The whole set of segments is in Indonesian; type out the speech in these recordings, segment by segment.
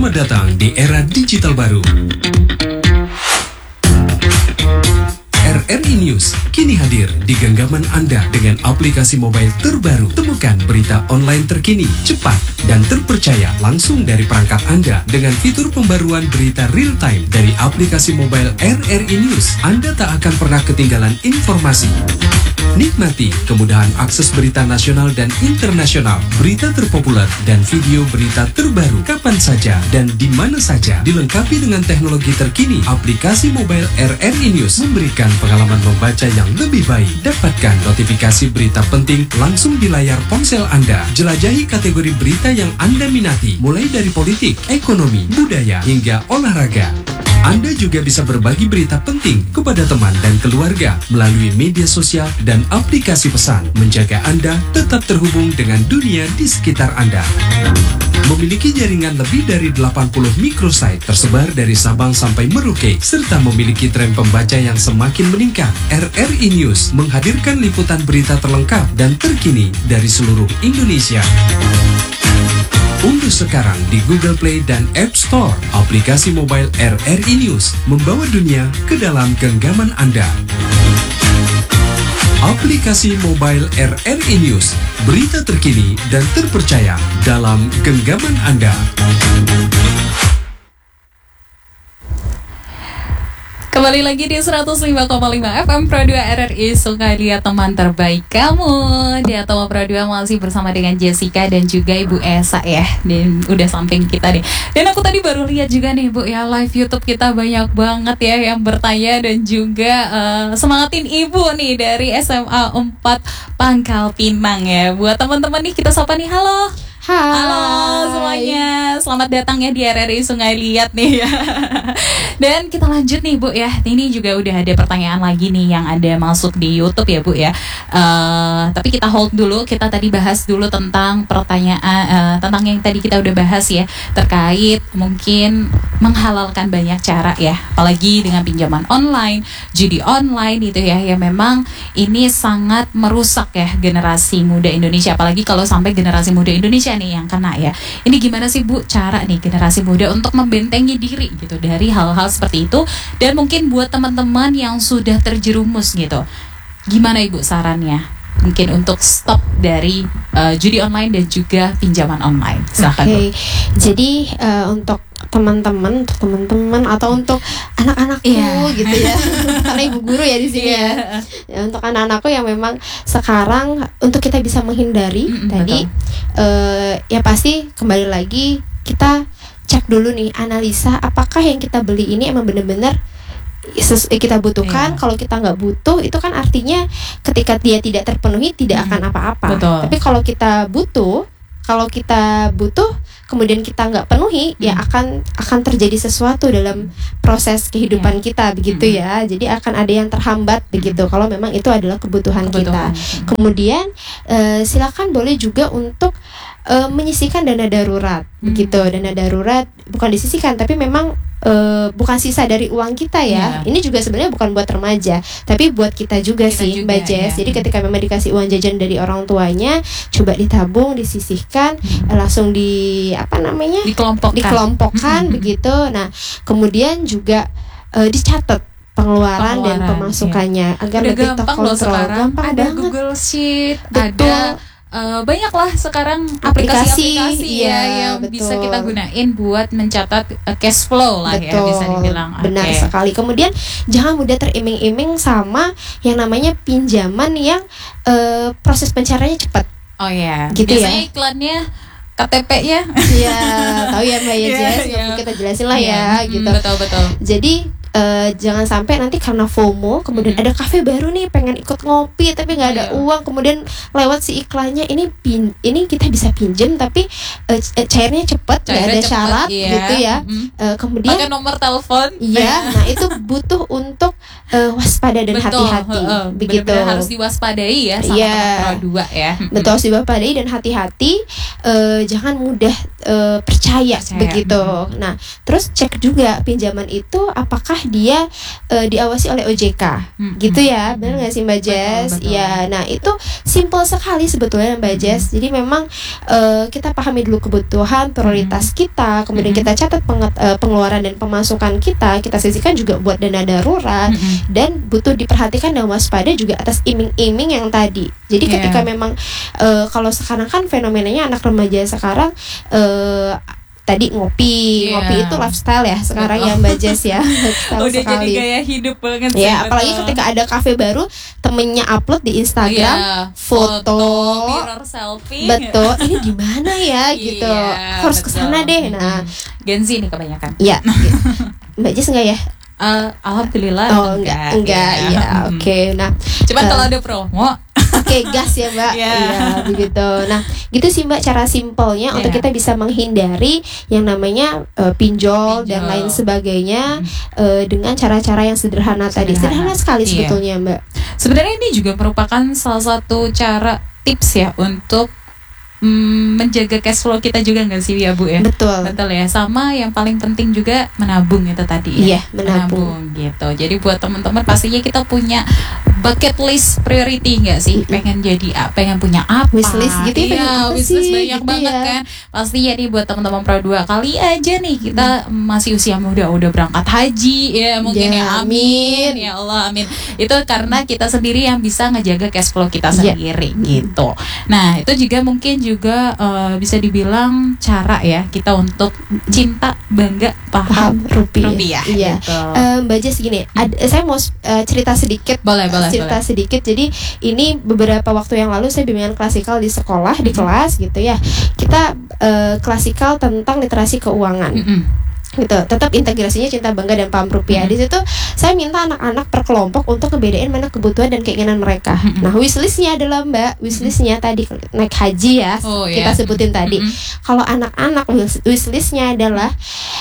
Selamat datang di era digital baru. RRI News kini hadir di genggaman Anda dengan aplikasi mobile terbaru. Temukan berita online terkini, cepat, dan terpercaya langsung dari perangkat Anda dengan fitur pembaruan berita real time dari aplikasi mobile RRI News. Anda tak akan pernah ketinggalan informasi. Nikmati kemudahan akses berita nasional dan internasional, berita terpopuler, dan video berita terbaru kapan saja dan di mana saja. Dilengkapi dengan teknologi terkini, aplikasi mobile RRI News memberikan pengalaman membaca yang lebih baik. Dapatkan notifikasi berita penting langsung di layar ponsel Anda. Jelajahi kategori berita yang Anda minati, mulai dari politik, ekonomi, budaya, hingga olahraga. Anda juga bisa berbagi berita penting kepada teman dan keluarga melalui media sosial dan aplikasi pesan, menjaga Anda tetap terhubung dengan dunia di sekitar Anda. Memiliki jaringan lebih dari 80 microsite tersebar dari Sabang sampai Merauke, serta memiliki tren pembaca yang semakin meningkat. RRI News menghadirkan liputan berita terlengkap dan terkini dari seluruh Indonesia. Unduh sekarang di Google Play dan App Store aplikasi mobile RRI News, membawa dunia ke dalam genggaman Anda. Aplikasi mobile RRI News, berita terkini dan terpercaya dalam genggaman Anda. Kembali lagi di 105,5 FM Pro 2 RRI Sungai Liat, teman terbaik kamu. Di Atoma Pro 2 masih bersama dengan Jessica dan juga Ibu Esa ya. Dan udah samping kita nih. Dan aku tadi baru lihat juga nih Bu ya, live YouTube kita banyak banget ya yang bertanya dan juga semangatin Ibu nih dari SMA 4 Pangkal Pinang ya. Buat teman-teman nih kita sapa nih, halo. Hai. Halo semuanya, selamat datang ya di RRI Sungai Liat nih ya. Dan kita lanjut nih Bu ya. Ini juga udah ada pertanyaan lagi nih yang ada masuk di YouTube ya Bu ya. Tapi kita hold dulu, kita tadi bahas dulu tentang pertanyaan tentang yang tadi kita udah bahas ya, terkait mungkin menghalalkan banyak cara ya, apalagi dengan pinjaman online, judi online itu ya, yang memang ini sangat merusak ya generasi muda Indonesia, apalagi kalau sampai generasi muda Indonesia nih yang kena ya. Ini gimana sih Bu cara nih generasi muda untuk membentengi diri gitu dari hal-hal seperti itu, dan mungkin buat teman-teman yang sudah terjerumus gitu, gimana Ibu sarannya mungkin untuk stop dari judi online dan juga pinjaman online? Silahkan Bu. Jadi untuk teman-teman atau untuk anak-anakku gitu ya, karena ibu guru ya di sini ya. Untuk anak-anakku yang memang sekarang untuk kita bisa menghindari tadi ya pasti kembali lagi kita cek dulu nih, analisa apakah yang kita beli ini emang benar-benar kita butuhkan. Kalau kita nggak butuh, itu kan artinya ketika dia tidak terpenuhi tidak akan apa-apa. Tapi kalau kita butuh kemudian kita nggak penuhi, ya akan terjadi sesuatu dalam proses kehidupan kita begitu ya. Jadi akan ada yang terhambat begitu kalau memang itu adalah kebutuhan kita. Kemudian silakan boleh juga untuk menyisihkan dana darurat begitu. Dana darurat bukan disisihkan tapi memang bukan sisa dari uang kita ya. Ini juga sebenarnya bukan buat remaja, tapi buat kita juga sih Mbak Jess. Jadi ketika memang dikasih uang jajan dari orang tuanya, coba ditabung, disisihkan, langsung dikelompokkan begitu. Nah, kemudian juga dicatat pengeluaran dan pemasukannya agar lebih terkontrol. Gampang ada banget. Google Sheet, Betul. ada banyak lah sekarang aplikasi ya yang bisa kita gunain buat mencatat cash flow lah. Ya bisa dibilang. Benar sekali. Kemudian jangan mudah teriming-iming sama yang namanya pinjaman yang proses pencairannya cepat. Oh ya, gitu biasanya ya. Iklannya KTP-nya. Iya, tahu ya Mbak Jess. Kita jelasin lah ya gitu. Betul. Jadi jangan sampai nanti karena FOMO kemudian ada kafe baru nih, pengen ikut ngopi tapi nggak ada uang, kemudian lewat si iklannya ini kita bisa pinjam tapi cairnya cepat, nggak ada syarat gitu ya. Kemudian pakai nomor telepon. Iya, nah itu butuh untuk waspada dan hati-hati begitu. Benar-benar harus diwaspadai ya sama teman Pro 2 ya. Betul, harus diwaspadai dan hati-hati. Jangan mudah percaya begitu. Nah, terus cek juga pinjaman itu apakah dia diawasi oleh OJK, gitu ya, benar nggak sih Mbak Jess? Betul. Ya, nah itu simple sekali sebetulnya Mbak Jess. Jadi memang kita pahami dulu kebutuhan, prioritas kita, kemudian kita catat pengeluaran dan pemasukan kita sisihkan juga buat dana darurat, dan butuh diperhatikan dan waspada juga atas iming-iming yang tadi. Jadi ketika memang kalau sekarang kan fenomenanya anak remaja sekarang tadi ngopi itu lifestyle ya sekarang ya Mbak Jess ya. Lifestyle udah sekali. jadi gaya hidup banget sih. Ya, apalagi ketika ada kafe baru, temennya upload di Instagram foto mirror selfie. Betul, ini di mana ya gitu. Harus kesana deh. Nah, Gen Z nih kebanyakan. Iya. Mbak Jess enggak ya? Alhamdulillah. Oh, enggak ya. Oke. Nah, cuman kalau ada promo Oke, gas ya Mbak. Iya, begitu. Nah, gitu sih Mbak cara simpelnya untuk kita bisa menghindari yang namanya pinjol dan lain sebagainya dengan cara-cara yang sederhana tadi. Sederhana sekali sebetulnya Mbak. Sebenarnya ini juga merupakan salah satu cara tips ya untuk menjaga cash flow kita juga nggak sih ya Bu ya? Betul ya. Sama yang paling penting juga menabung itu tadi Iya, ya. menabung gitu. Jadi buat teman-teman pastinya kita punya bucket list priority nggak sih? Pengen jadi pengen punya apa? Wishlist gitu ya? Wishlist banyak gitu banget ya. kan. Pastinya nih buat teman-teman Pro 2 kali aja nih kita masih usia muda udah berangkat haji ya mungkin ya, amin. Ya Allah amin. Itu karena kita sendiri yang bisa ngejaga cash flow kita sendiri gitu. Nah itu juga mungkin juga bisa dibilang cara ya kita untuk cinta, bangga, paham rupiah. Iya. Gitu. Mbak Jess gini, saya mau cerita sedikit. Boleh. Sedikit. Jadi ini beberapa waktu yang lalu saya bimbingan klasikal di sekolah, di kelas gitu ya. Kita klasikal tentang literasi keuangan. Gitu. Tetap integrasinya cinta, bangga dan paham rupiah. Di situ saya minta anak-anak per kelompok untuk ngebedain mana kebutuhan dan keinginan mereka. Nah, wishlistnya adalah Mbak, wishlistnya tadi naik haji ya, kita sebutin tadi. Kalau anak-anak wishlistnya adalah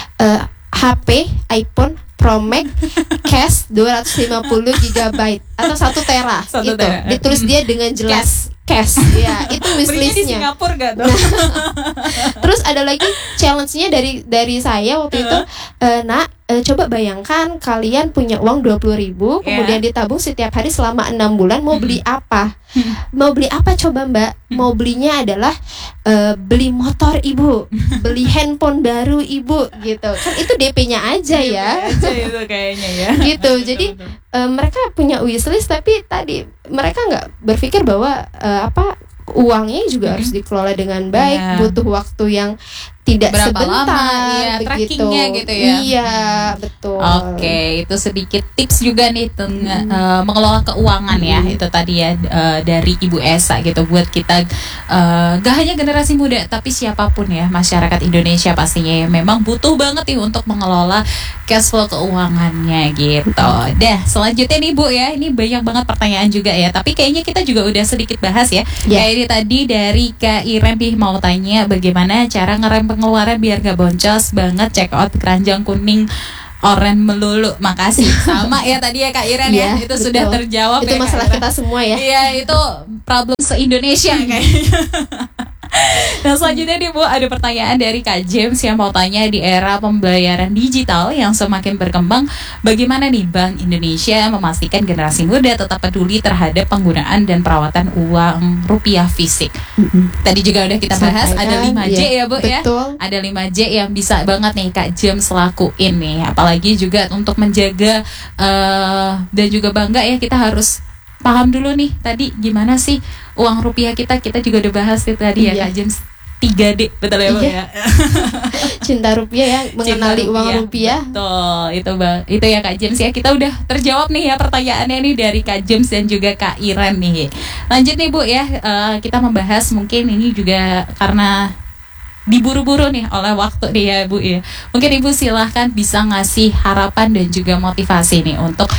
HP, iPhone Pro Max, cash 250 GB atau 1 tera itu. Ditulis dia dengan jelas cash. Ya, itu wishlistnya. Di Singapura gak tuh? Terus ada lagi challenge-nya dari saya waktu itu, coba bayangkan kalian punya uang 20.000, kemudian ditabung setiap hari selama 6 bulan, mau beli apa? Mau beli apa coba Mbak? Mau belinya adalah beli motor Ibu, beli handphone baru Ibu gitu. Kan itu DP-nya aja ya. Itu kayaknya ya. Gitu. Jadi mereka punya wishlist tapi tadi mereka nggak berpikir bahwa uangnya juga harus dikelola dengan baik, butuh waktu yang tidak berapa sebentar lama, begitu. Trackingnya gitu ya. Iya, betul. Oke, itu sedikit tips juga nih mengelola keuangan ya. Itu tadi ya dari Ibu Esa gitu buat kita gak hanya generasi muda tapi siapapun ya masyarakat Indonesia pastinya ya, memang butuh banget nih untuk mengelola cash flow keuangannya gitu. Dah, selanjutnya nih Bu ya, ini banyak banget pertanyaan juga ya. Tapi kayaknya kita juga udah sedikit bahas ya. Kayak ini tadi dari Kak Iren mau tanya bagaimana cara ngerem pengeluaran biar gak boncos banget, check out keranjang kuning oren melulu. Makasih. Sama ya tadi ya Kak Iren ya. Itu betul. Sudah terjawab itu ya. Itu masalah kita semua ya. Iya, itu problem se-Indonesia kayaknya. Nah selanjutnya nih Bu, ada pertanyaan dari Kak James yang mau tanya, di era pembayaran digital yang semakin berkembang, bagaimana nih Bank Indonesia memastikan generasi muda tetap peduli terhadap penggunaan dan perawatan uang rupiah fisik? Tadi juga udah kita bahas, ada 5J ya Bu betul. Ya. Ada 5J yang bisa banget nih Kak James lakuin nih. Apalagi juga untuk menjaga dan juga bangga ya, kita harus paham dulu nih tadi gimana sih uang rupiah kita juga udah bahas itu tadi ya Kak James, 3D betul ya Bu ya. Cinta rupiah ya, mengenali uang rupiah. Betul, itu ya Kak James ya. Kita udah terjawab nih ya pertanyaannya nih dari Kak James dan juga Kak Iren nih. Lanjut nih Bu ya, kita membahas mungkin ini juga karena diburu-buru nih oleh waktu nih ya Bu ya. Mungkin Ibu silahkan bisa ngasih harapan dan juga motivasi nih untuk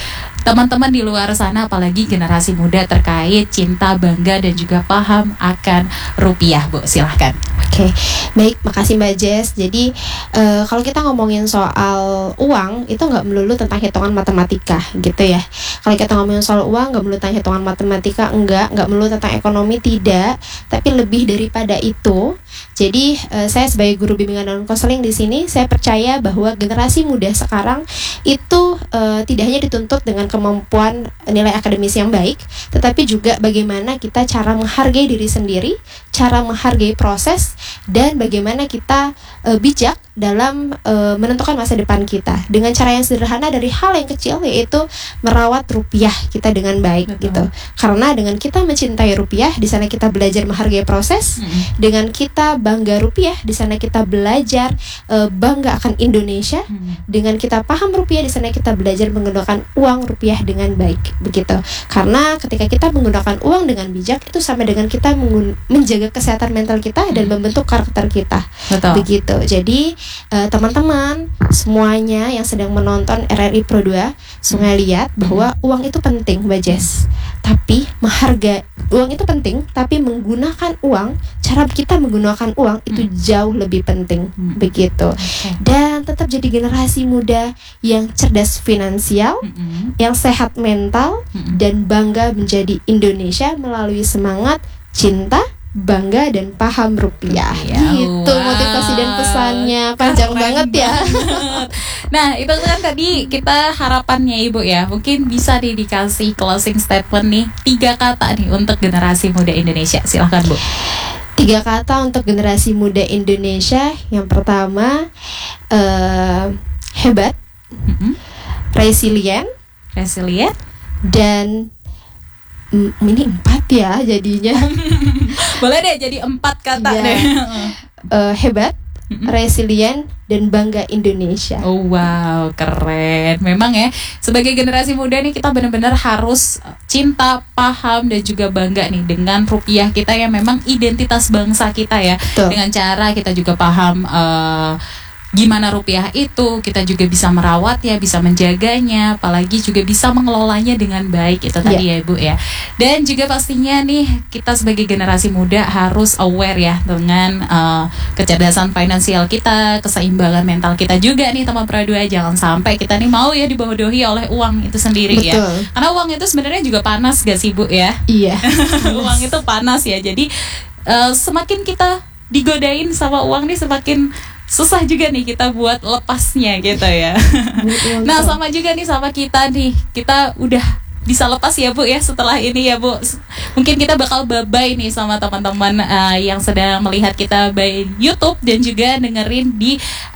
teman-teman di luar sana, apalagi generasi muda terkait cinta, bangga dan juga paham akan rupiah, Bu? Silahkan. Oke, baik, makasih Mbak Jess. Jadi kalau kita ngomongin soal uang itu nggak melulu tentang hitungan matematika gitu ya. Kalau kita ngomongin soal uang nggak melulu tentang hitungan matematika, nggak melulu tentang ekonomi, tidak. Tapi lebih daripada itu. Jadi saya sebagai guru bimbingan dan konseling di sini, saya percaya bahwa generasi muda sekarang itu tidak hanya dituntut dengan kemampuan nilai akademis yang baik, tetapi juga bagaimana kita cara menghargai diri sendiri, cara menghargai proses, dan bagaimana kita bijak dalam menentukan masa depan kita dengan cara yang sederhana dari hal yang kecil, yaitu merawat rupiah kita dengan baik. Betul. Gitu. Karena dengan kita mencintai rupiah, di sana kita belajar menghargai proses. Dengan kita bangga rupiah, di sana kita belajar bangga akan Indonesia. Dengan kita paham rupiah, di sana kita belajar menggunakan uang rupiah dengan baik, begitu. Karena ketika kita menggunakan uang dengan bijak, itu sama dengan kita menjaga kesehatan mental kita dan membentuk karakter kita. Betul. Begitu. Jadi teman-teman semuanya yang sedang menonton RRI Pro 2 Sungai Liat bahwa uang itu penting, Mbak Jess. Tapi menghargai uang itu penting, tapi menggunakan uang, cara kita menggunakan uang itu jauh lebih penting, begitu. Dan tetap jadi generasi muda yang cerdas finansial, yang sehat mental, dan bangga menjadi Indonesia melalui semangat cinta, bangga dan paham rupiah. Gitu. Wow. Motivasi dan pesannya panjang banget ya. Nah, itu kan tadi kita harapannya Ibu ya. Mungkin bisa dikasih closing statement nih, 3 kata nih untuk generasi muda Indonesia. Silahkan, Bu. 3 kata untuk generasi muda Indonesia. Yang pertama, hebat, resilient, dan ini 4 ya jadinya. Boleh deh jadi 4 kata deh. Hebat, resilient, dan bangga Indonesia. Oh wow, keren. Memang ya, sebagai generasi muda nih kita benar-benar harus cinta, paham, dan juga bangga nih dengan rupiah kita yang memang identitas bangsa kita ya. Betul. Dengan cara kita juga paham gimana rupiah itu, kita juga bisa merawat ya, bisa menjaganya, apalagi juga bisa mengelolanya dengan baik. Itu tadi ya Ibu ya. Dan juga pastinya nih kita sebagai generasi muda harus aware ya dengan kecerdasan finansial kita, keseimbangan mental kita juga nih teman Pro 2. Jangan sampai kita nih mau ya dibodohi oleh uang itu sendiri. Betul. Ya. Karena uang itu sebenarnya juga panas gak sih Bu ya? Iya. Uang itu panas ya. Jadi semakin kita digodain sama uang nih, semakin susah juga nih kita buat lepasnya gitu ya. Nah sama juga nih sama kita nih, kita udah bisa lepas ya Bu ya setelah ini ya Bu. Mungkin kita bakal bye-bye nih sama teman-teman yang sedang melihat kita by YouTube dan juga dengerin di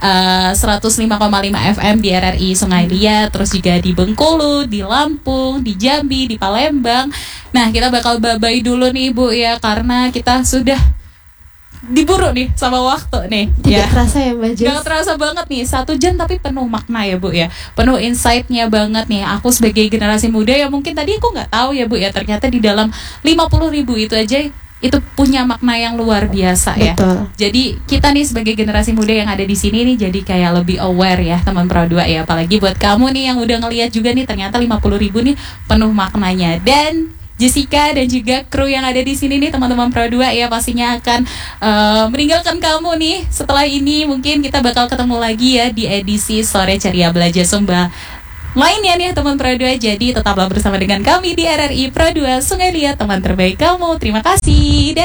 105,5 FM di RRI Sungai Liat, terus juga di Bengkulu, di Lampung, di Jambi, di Palembang. Nah kita bakal bye-bye dulu nih Bu ya, karena kita sudah diburu nih sama waktu nih. Tidak terasa ya Mbak Jess? Gak terasa banget nih, 1 jam tapi penuh makna ya Bu ya, penuh insight-nya banget nih. Aku sebagai generasi muda ya mungkin tadi aku gak tahu ya Bu ya, ternyata di dalam 50.000 itu aja itu punya makna yang luar biasa ya. Betul. Jadi kita nih sebagai generasi muda yang ada di sini nih jadi kayak lebih aware ya teman Pro 2 ya. Apalagi buat kamu nih yang udah ngelihat juga nih, ternyata 50.000 nih penuh maknanya. Dan Jessica dan juga kru yang ada di sini nih teman-teman Pro 2 ya pastinya akan meninggalkan kamu nih. Setelah ini mungkin kita bakal ketemu lagi ya di edisi Sore Ceria Belajar Sumba lainnya nih teman Pro 2. Jadi tetaplah bersama dengan kami di RRI Pro 2 Sungai Liat, teman terbaik kamu. Terima kasih.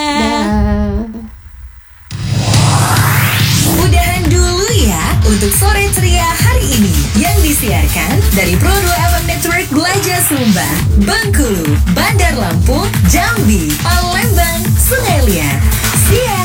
Dadah. Udahan dulu ya untuk Sore Ceria hari ini yang disiarkan dari Pro 2 FM Network Belajar Sumba, Bengkulu, Bandar Lampung, Jambi, Palembang, Sungai Liat.